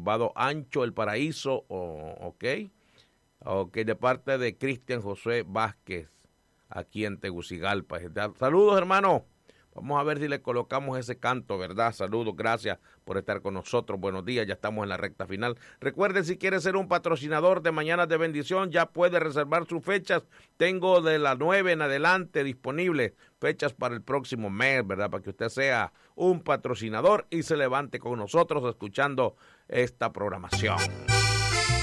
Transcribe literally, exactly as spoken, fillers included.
Osvaldo Ancho, El Paraíso, oh, ok, ok, de parte de Cristian José Vázquez, aquí en Tegucigalpa. Saludos, hermano. Vamos a ver si le colocamos ese canto, ¿verdad? Saludos, gracias por estar con nosotros. Buenos días, ya estamos en la recta final. Recuerde, si quiere ser un patrocinador de Mañanas de Bendición, ya puede reservar sus fechas. Tengo de las nueve en adelante disponibles fechas para el próximo mes, ¿verdad? Para que usted sea un patrocinador y se levante con nosotros escuchando esta programación.